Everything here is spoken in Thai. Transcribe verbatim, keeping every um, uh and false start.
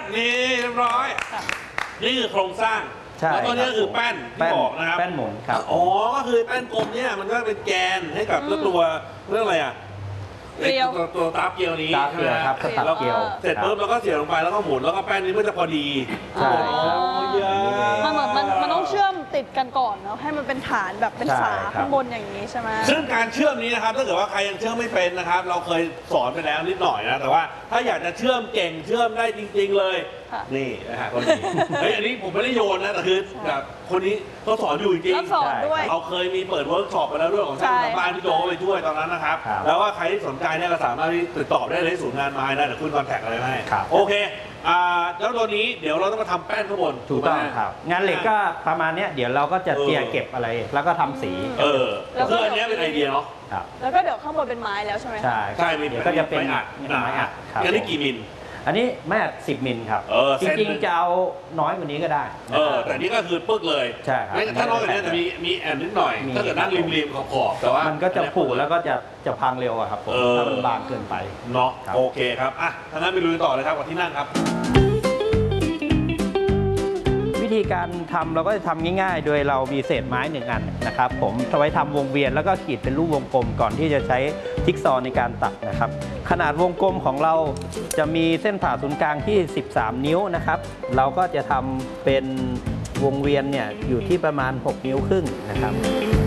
นี่เรียบร้อยนี่คือโครงสร้างแล้วตัวนี้ก็คือแป้นที่บอกนะครับแป้นหมุนครับอ๋อก็คือแป้นกลมเนี่ยมันก็เป็นแกนให้กับตัวเรื่องอะไรอ่ะเกลียวตัวตาเกลียวนี้ตาเกลียวครับตาเกลียวเสร็จปุ๊บแล้วก็เสียบลงไปแล้วก็หมุนแล้วก็แป้นนี้มันจะพอดีใช่ครับมันเหมือนมันมันต้องเชื่อมติดกันก่อนเนาะให้มันเป็นฐานแบบเป็นฝาข้างบนอย่างนี้ใช่ไหมซึ่งการเชื่อมนี้นะครับถ้าเกิดว่าใครยังเชื่อมไม่เป็นนะครับเราเคยสอนไปแล้วนิดหน่อยนะแต่ว่าถ้าอยากจะเชื่อมเก่งเชื่อมได้จริงๆเลยนี่นะฮะคนนี้เฮ้ยอันนี้ผมไม่ได้โยนนะแต่คือแบบคนนี้เขาสอนอยู่จริงๆสอนด้วยเราเคยมีเปิดเวิร์กช็อปไปแล้วเรื่องของช่างทำบ้านพี่โจไปช่วยตอนนั้นนะครับแล้วว่าใครที่สนใจเนี่ยก็สามารถติดต่อได้ในศูนย์งานไม้นะเดี๋ยวคุณคอนแทคอะไรให้โอเคอ่าแล้วตัวนี้เดี๋ยวเราต้องมาทำแป้นข้างบนถูกต้องครับงานเหล็กก็ประมาณนี้เดี๋ยวเราก็จะเจียเก็บอะไรแล้วก็ทำสีเออคืออันนี้เป็นไอเดียเนาะแล้วก็เดี๋ยวข้างบนเป็นไม้แล้วใช่ไหมใช่ใช่เดี๋ยวก็จะเป็นไม้อัดครับอันนี้กี่มิลอันนี้แม่สิบมิลครับจริงๆจะเอาน้อยกว่านี้ก็ได้เออแต่นี่ก็คือปึ๊กเลยใช่ครับถ้าน้อยกว่านี้จะมีมีแอนนิดหน่อยถ้าเกิดนั่งริมๆขอบๆแต่ว่ามันก็จะผูแล้วก็จะจะพังเร็วอะครับผมถ้ามันบางเกินไปเนาะโอเคครับอ่ะถ้างั้นไปลุยต่อเลยครับกับที่นั่งครับวิธีการทำเราก็จะทำง่ายๆโดยเรามีเศษไม้หนึ่งอันนะครับผมเอาไว้ทำวงเวียนแล้วก็ขีดเป็นรูปวงกลมก่อนที่จะใช้จิ๊กซอว์ในการตัดนะครับขนาดวงกลมของเราจะมีเส้นผ่าศูนย์กลางที่สิบสามนิ้วนะครับเราก็จะทำเป็นวงเวียนเนี่ยอยู่ที่ประมาณหกนิ้วครึ่งนะครับ